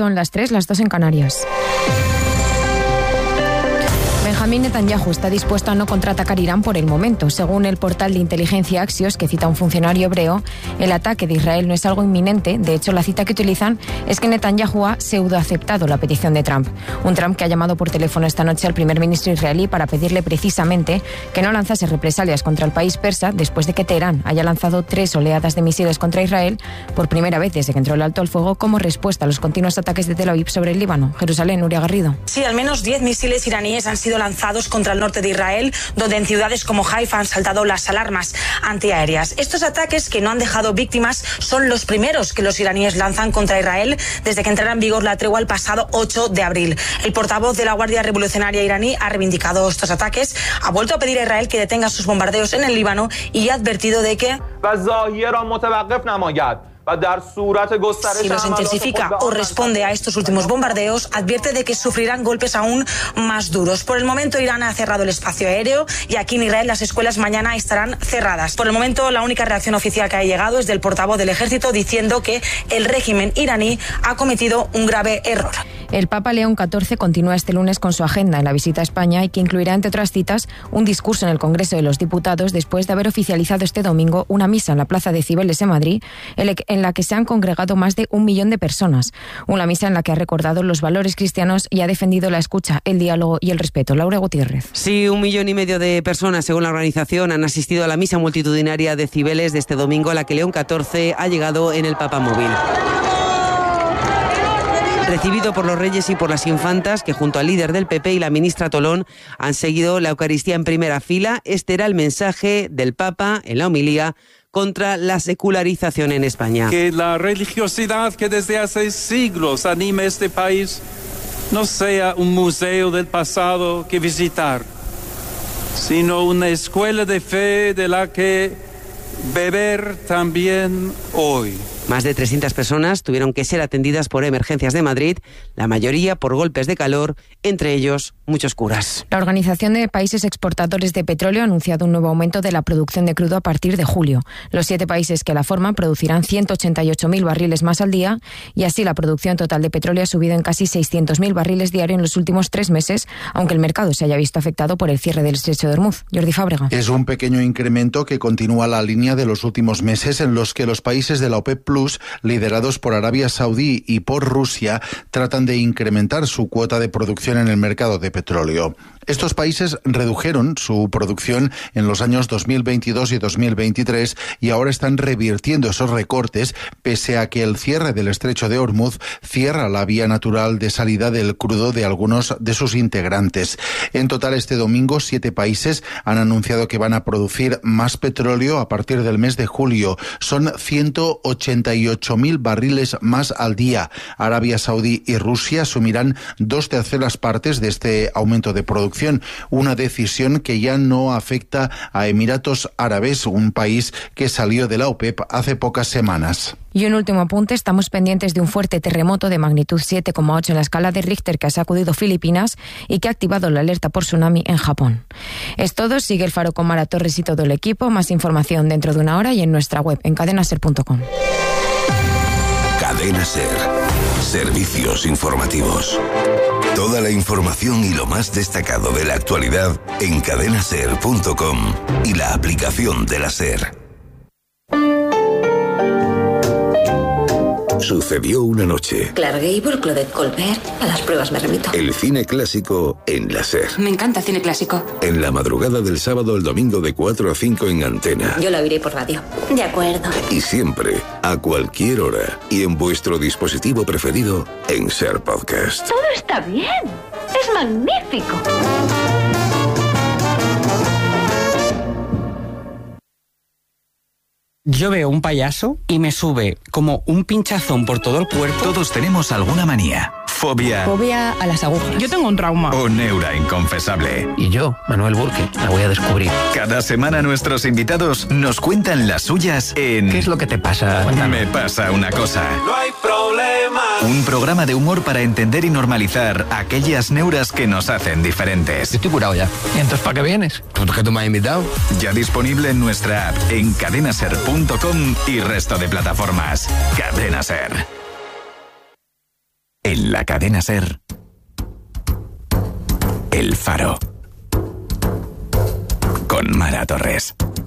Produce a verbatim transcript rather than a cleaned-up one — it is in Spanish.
son las tres, las dos en Canarias. Benjamín Netanyahu está dispuesto a no contraatacar Irán por el momento. Según el portal de inteligencia Axios, que cita a un funcionario hebreo, el ataque de Israel no es algo inminente. De hecho, la cita que utilizan es que Netanyahu ha pseudoaceptado la petición de Trump. Un Trump que ha llamado por teléfono esta noche al primer ministro israelí para pedirle precisamente que no lanzase represalias contra el país persa después de que Teherán haya lanzado tres oleadas de misiles contra Israel por primera vez desde que entró el alto al fuego como respuesta a los continuos ataques de Tel Aviv sobre el Líbano. Jerusalén, Nuria Garrido. Sí, al menos diez misiles iraníes han sido lanzados contra el norte de Israel, donde en ciudades como Haifa han saltado las alarmas antiaéreas. Estos ataques, que no han dejado víctimas, son los primeros que los iraníes lanzan contra Israel desde que entrara en vigor la tregua el pasado ocho de abril. El portavoz de la Guardia Revolucionaria iraní ha reivindicado estos ataques, ha vuelto a pedir a Israel que detenga sus bombardeos en el Líbano y ha advertido de que si los intensifica o responde a estos últimos bombardeos, advierte de que sufrirán golpes aún más duros. Por el momento, Irán ha cerrado el espacio aéreo y aquí en Israel las escuelas mañana estarán cerradas. Por el momento, la única reacción oficial que ha llegado es del portavoz del ejército diciendo que el régimen iraní ha cometido un grave error. El Papa León catorce continúa este lunes con su agenda en la visita a España y que incluirá, entre otras citas, un discurso en el Congreso de los Diputados después de haber oficializado este domingo una misa en la Plaza de Cibeles en Madrid, en la que se han congregado más de un millón de personas. Una misa en la que ha recordado los valores cristianos y ha defendido la escucha, el diálogo y el respeto. Laura Gutiérrez. Sí, un millón y medio de personas, según la organización, han asistido a la misa multitudinaria de Cibeles de este domingo, a la que León catorce ha llegado en el Papamóvil. Recibido por los reyes y por las infantas, que junto al líder del P P y la ministra Tolón han seguido la Eucaristía en primera fila. Este era el mensaje del Papa en la homilía contra la secularización en España. Que la religiosidad que desde hace siglos anima este país no sea un museo del pasado que visitar, sino una escuela de fe de la que beber también hoy. Más de trescientas personas tuvieron que ser atendidas por emergencias de Madrid, la mayoría por golpes de calor, entre ellos muchos curas. La Organización de Países Exportadores de Petróleo ha anunciado un nuevo aumento de la producción de crudo a partir de julio. Los siete países que la forman producirán ciento ochenta y ocho mil barriles más al día y así la producción total de petróleo ha subido en casi seiscientos mil barriles diarios en los últimos tres meses, aunque el mercado se haya visto afectado por el cierre del estrecho de Hormuz. Jordi Fábrega. Es un pequeño incremento que continúa la línea de los últimos meses en los que los países de la OPEP Plus, liderados por Arabia Saudí y por Rusia, tratan de incrementar su cuota de producción en el mercado de petróleo. Estos países redujeron su producción en los años dos mil veintidós y dos mil veintitrés y ahora están revirtiendo esos recortes, pese a que el cierre del estrecho de Hormuz cierra la vía natural de salida del crudo de algunos de sus integrantes. En total, este domingo, siete países han anunciado que van a producir más petróleo a partir del mes de julio. Son ciento ochenta y ocho mil barriles más al día. Arabia Saudí y Rusia asumirán dos terceras partes de este aumento de producción, una decisión que ya no afecta a Emiratos Árabes, un país que salió de la OPEP hace pocas semanas. Y un último apunte, estamos pendientes de un fuerte terremoto de magnitud siete coma ocho en la escala de Richter que ha sacudido Filipinas y que ha activado la alerta por tsunami en Japón. Es todo, sigue el Faro con Mara Torres y todo el equipo. Más información dentro de una hora y en nuestra web en cadena ser punto com. Cadena Ser. Servicios informativos. Toda la información y lo más destacado de la actualidad en cadena ser punto com y la aplicación de la SER. Sucedió una noche. Clark Gable, Claudette Colbert, a las pruebas me remito. El cine clásico en la SER. Me encanta cine clásico. En la madrugada del sábado al domingo de cuatro a cinco en Antena. Yo la oiré por radio. De acuerdo. Y siempre, a cualquier hora y en vuestro dispositivo preferido en SER Podcast. Todo está bien. Es magnífico. Yo veo un payaso y me sube como un pinchazón por todo el cuerpo. Todos tenemos alguna manía. Fobia. Fobia a las agujas. Yo tengo un trauma. O neura inconfesable. Y yo, Manuel Burke, la voy a descubrir. Cada semana nuestros invitados nos cuentan las suyas en... ¿Qué es lo que te pasa? Me pasa una cosa. No hay problema. Un programa de humor para entender y normalizar aquellas neuras que nos hacen diferentes. Yo estoy curado ya. ¿Y entonces para qué vienes? ¿Por qué tú me has invitado? Ya disponible en nuestra app, en cadena ser punto com y resto de plataformas. Cadena Ser. En la cadena SER, El Faro, con Mara Torres.